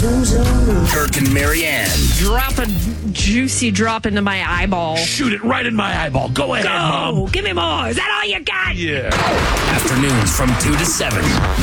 Kirk and Marianne. Drop a juicy drop into my eyeball. Shoot it right in my eyeball. Go ahead, Mom. Give me more. Is that all you got? Yeah. Afternoons from 2 to 7.